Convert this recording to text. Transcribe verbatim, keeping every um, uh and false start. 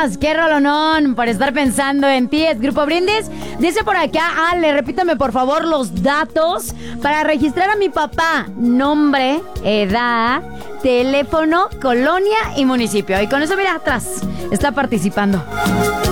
Vámonos, qué rolonón por estar pensando en ti. Es Grupo Brindis. Dice por acá, Ale, repítame por favor los datos para registrar a mi papá. Nombre, edad, teléfono, colonia y municipio. Y con eso, mira, atrás, está participando.